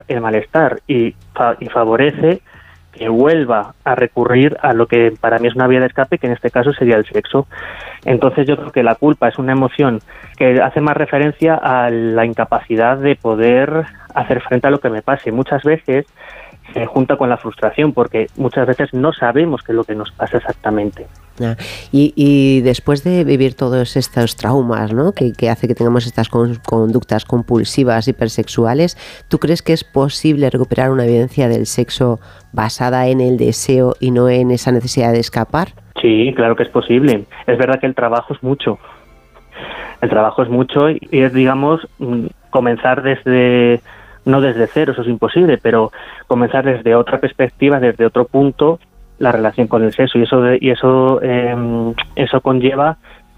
el malestar y favorece que vuelva a recurrir a lo que para mí es una vía de escape, que en este caso sería el sexo. Entonces yo creo que la culpa es una emoción que hace más referencia a la incapacidad de poder hacer frente a lo que me pase. Muchas veces se junta con la frustración, porque muchas veces no sabemos qué es lo que nos pasa exactamente. Y después de vivir todos estos traumas, ¿no?, que hace que tengamos estas conductas compulsivas, hipersexuales, ¿tú crees que es posible recuperar una vivencia del sexo basada en el deseo y no en esa necesidad de escapar? Sí, claro que es posible. Es verdad que el trabajo es mucho. El trabajo es mucho y es, digamos, comenzar no desde cero, eso es imposible, pero comenzar desde otra perspectiva, desde otro punto, la relación con el sexo, y eso conlleva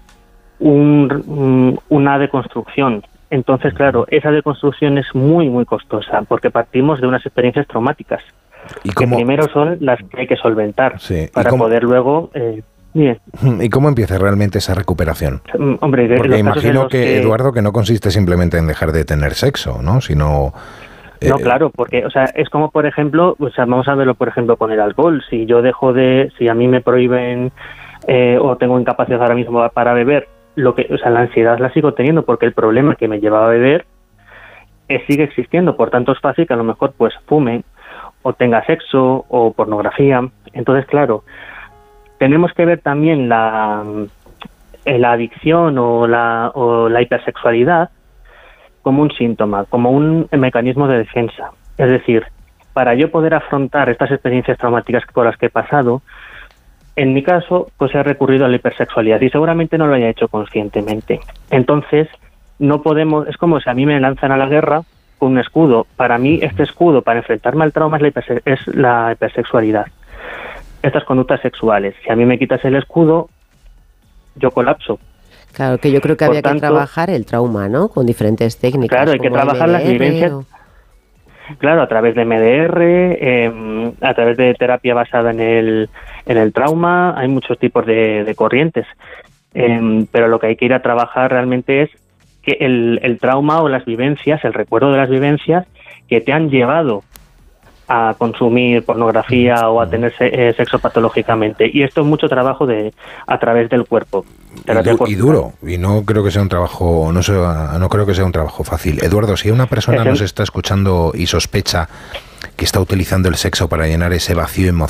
una deconstrucción. Entonces, claro, esa deconstrucción es muy, muy costosa, porque partimos de unas experiencias traumáticas, que primero son las que hay que solventar, sí, para poder luego... Bien. ¿Y cómo empieza realmente esa recuperación? Hombre, porque imagino que, Eduardo, que no consiste simplemente en dejar de tener sexo, ¿no? Sino... No, claro, porque, o sea, es como, por ejemplo, o sea, vamos a verlo, por ejemplo, con el alcohol. Si a mí me prohíben o tengo incapacidad ahora mismo para beber, la ansiedad la sigo teniendo, porque el problema que me lleva a beber sigue existiendo. Por tanto, es fácil que a lo mejor pues fume o tenga sexo o pornografía. Entonces, claro, tenemos que ver también la adicción o la hipersexualidad como un síntoma, como un mecanismo de defensa. Es decir, para yo poder afrontar estas experiencias traumáticas por las que he pasado, en mi caso, pues he recurrido a la hipersexualidad y seguramente no lo haya hecho conscientemente. Entonces, no podemos, es como si a mí me lanzan a la guerra con un escudo. Para mí, este escudo para enfrentarme al trauma es la hipersexualidad. Estas conductas sexuales. Si a mí me quitas el escudo, yo colapso. Claro, que yo creo que había que trabajar el trauma, ¿no?, con diferentes técnicas. Claro, hay que trabajar las vivencias. Claro, a través de MDR, a través de terapia basada en el trauma. Hay muchos tipos de corrientes. Pero lo que hay que ir a trabajar realmente es que el trauma o las vivencias, el recuerdo de las vivencias que te han llevado a consumir pornografía o a tener sexo patológicamente, y esto es mucho trabajo a través del cuerpo. Y duro, y no creo que sea un trabajo, no creo que sea un trabajo fácil. Eduardo, si una persona nos está escuchando y sospecha que está utilizando el sexo para llenar ese vacío emocional